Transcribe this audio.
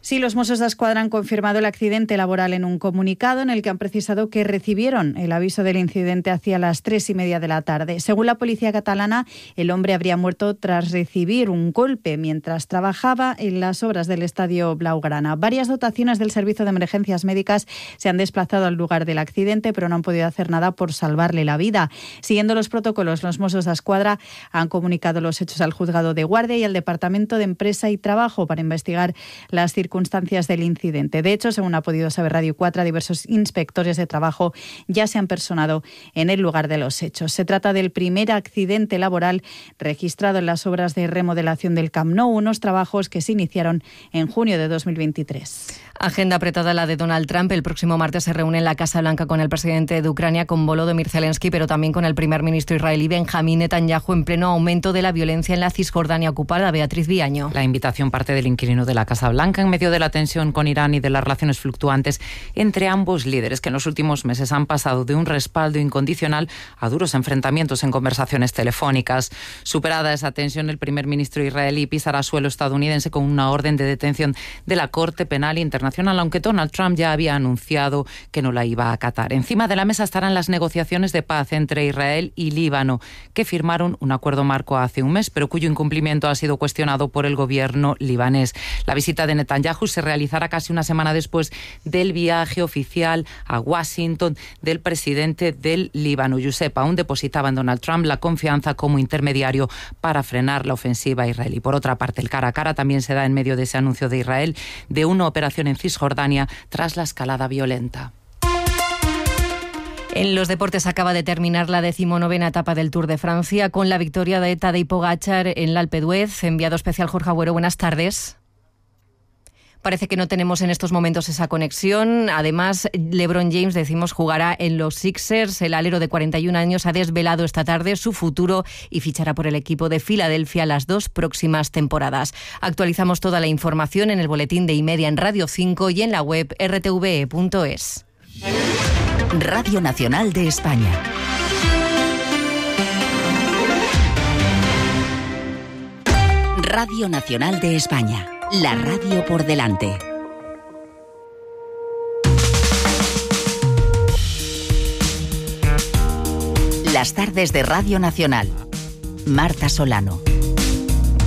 Sí, los Mossos d'Esquadra han confirmado el accidente laboral en un comunicado en el que han precisado que recibieron el aviso del incidente hacia las 3:30 de la tarde. Según la policía catalana, el hombre habría muerto tras recibir un golpe mientras trabajaba en las obras del estadio Blaugrana. Varias dotaciones del Servicio de Emergencias Médicas se han desplazado al lugar del accidente, pero no han podido hacer nada por salvarle la vida. Siguiendo los protocolos, los Mossos d'Esquadra han comunicado los hechos al Juzgado de Guardia y al Departamento de Empresa y Trabajo para investigar las circunstancias del incidente. De hecho, según ha podido saber Radio 4, diversos inspectores de trabajo ya se han personado en el lugar de los hechos. Se trata del primer accidente laboral registrado en las obras de remodelación del Camp Nou, unos trabajos que se iniciaron en junio de 2023. Agenda apretada la de Donald Trump. El próximo martes se reúne en la Casa Blanca con el presidente de Ucrania, con Volodymyr Zelensky, pero también con el primer ministro israelí Benjamín Netanyahu, en pleno aumento de la violencia en la Cisjordania ocupada. Beatriz Viaño. La invitación parte del inquilino de la Casa Blanca en medio de la tensión con Irán y de las relaciones fluctuantes entre ambos líderes, que en los últimos meses han pasado de un respaldo incondicional a duros enfrentamientos en conversaciones telefónicas. Superada esa tensión, el primer ministro israelí pisará suelo estadounidense con una orden de detención de la Corte Penal Internacional, aunque Donald Trump ya había anunciado que no la iba a acatar. Encima de la mesa estarán las negociaciones de paz entre Israel y Líbano, que firmaron un acuerdo marco hace un mes, pero cuyo incumplimiento ha sido cuestionado por el gobierno libanés. La visita de Netanyahu se realizará casi una semana después del viaje oficial a Washington del presidente del Líbano. Josep aún depositaba en Donald Trump la confianza como intermediario para frenar la ofensiva israelí. Por otra parte, el cara a cara también se da en medio de ese anuncio de Israel de una operación en Cisjordania tras la escalada violenta. En los deportes acaba de terminar la 19ª etapa del Tour de Francia con la victoria de Tadej Pogačar en el Alpe d'Huez. Enviado especial Jorge Agüero, buenas tardes. Parece que no tenemos en estos momentos esa conexión. Además, LeBron James, jugará en los Sixers. El alero de 41 años ha desvelado esta tarde su futuro y fichará por el equipo de Filadelfia las 2 próximas temporadas. Actualizamos toda la información en el boletín de Y-Media en Radio 5 y en la web rtve.es. Radio Nacional de España. Radio Nacional de España. La radio por delante. Las tardes de Radio Nacional. Marta Solano.